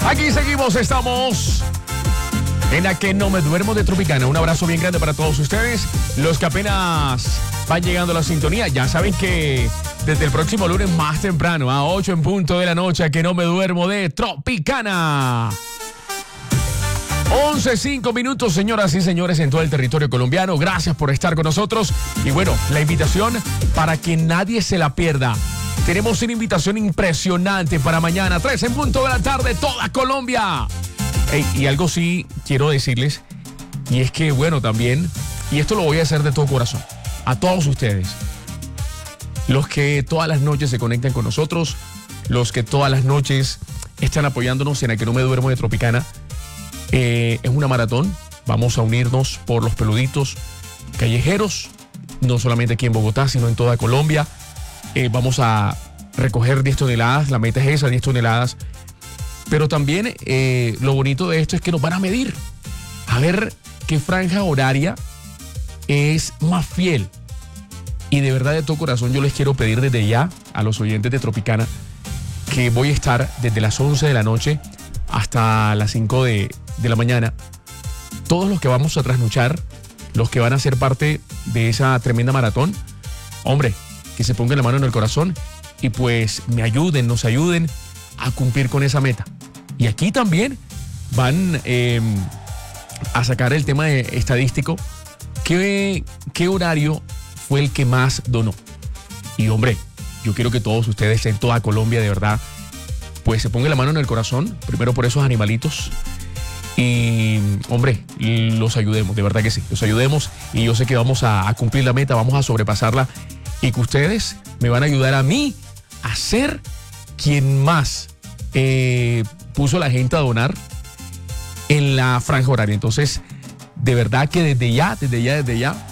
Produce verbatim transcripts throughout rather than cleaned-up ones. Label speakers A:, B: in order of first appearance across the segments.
A: Aquí seguimos, estamos en la que no me duermo de Tropicana. Un abrazo bien grande para todos ustedes. Los que apenas van llegando a la sintonía, ya saben que desde el próximo lunes más temprano, a ocho en punto de la noche, a que no me duermo de Tropicana. once, cinco minutos, señoras y señores, en todo el territorio colombiano. Gracias por estar con nosotros. Y bueno, la invitación para que nadie se la pierda. Tenemos una invitación impresionante para mañana, tres en punto de la tarde, toda Colombia. Hey, y algo sí quiero decirles, y es que, bueno, también, y esto lo voy a hacer de todo corazón, a todos ustedes, los que todas las noches se conectan con nosotros, los que todas las noches están apoyándonos en A Que No Me Duermo de Tropicana. Eh, es una maratón, vamos a unirnos por los peluditos callejeros, no solamente aquí en Bogotá, sino en toda Colombia. Eh, vamos a recoger diez toneladas, la meta es esa, diez toneladas. Pero también eh, lo bonito de esto es que nos van a medir, a ver qué franja horaria es más fiel. Y de verdad, de todo corazón, yo les quiero pedir desde ya a los oyentes de Tropicana que voy a estar desde las once de la noche hasta las cinco de, de la mañana. Todos los que vamos a trasnochar, los que van a ser parte de esa tremenda maratón, hombre, que se pongan la mano en el corazón y pues me ayuden, nos ayuden a cumplir con esa meta. Y aquí también van eh, a sacar el tema de estadístico. ¿Qué, ¿Qué horario fue el que más donó? Y hombre, yo quiero que todos ustedes en toda Colombia, de verdad, pues se pongan la mano en el corazón, primero por esos animalitos. Y, hombre, los ayudemos, de verdad que sí, los ayudemos. Y yo sé que vamos a, a cumplir la meta, vamos a sobrepasarla. Y que ustedes me van a ayudar a mí a ser quien más eh, puso a la gente a donar en la franja horaria. Entonces, de verdad que desde ya, desde ya, desde ya,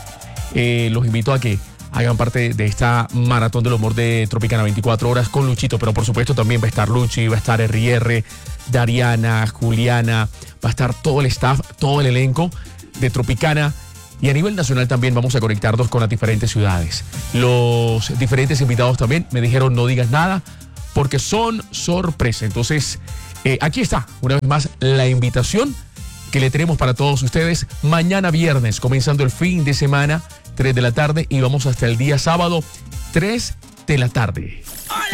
A: eh, los invito a que hagan parte de esta maratón del humor de Tropicana veinticuatro horas con Luchito. Pero por supuesto también va a estar Luchi, va a estar R R, Dariana, Juliana, va a estar todo el staff, todo el elenco de Tropicana. Y a nivel nacional también vamos a conectarnos con las diferentes ciudades. Los diferentes invitados también me dijeron no digas nada porque son sorpresa. Entonces, eh, aquí está, una vez más, la invitación que le tenemos para todos ustedes mañana viernes, comenzando el fin de semana, tres de la tarde, y vamos hasta el día sábado, tres de la tarde.